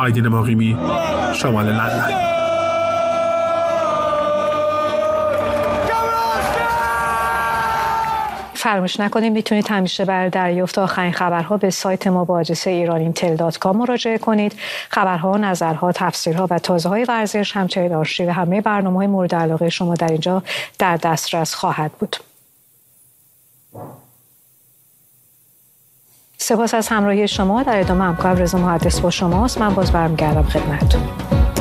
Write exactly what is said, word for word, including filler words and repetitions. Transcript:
آیدین مقیمی، شمال لندن. فراموش نکنید میتونید همیشه برای دریافت آخرین خبرها به سایت ما با آدرس ایران اینتل دات کام مراجعه کنید. خبرها، نظرها، تفسیرها و تازه‌های ورزش، همچنین آرشیو همه برنامه‌های مورد علاقه شما در اینجا در دسترس خواهد بود. سپاس از همراهی شما. در ادامه همکارم رضا محدث با شماست. من باز برمیگردم خدمتتون.